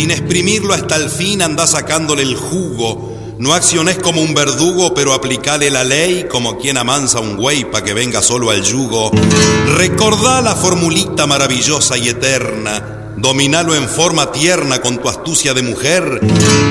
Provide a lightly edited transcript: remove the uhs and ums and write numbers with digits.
Sin exprimirlo hasta el fin andá sacándole el jugo. No acciones como un verdugo, pero aplicale la ley como quien amansa un güey pa' que venga solo al yugo. Recordá la formulita maravillosa y eterna. Dominalo en forma tierna con tu astucia de mujer.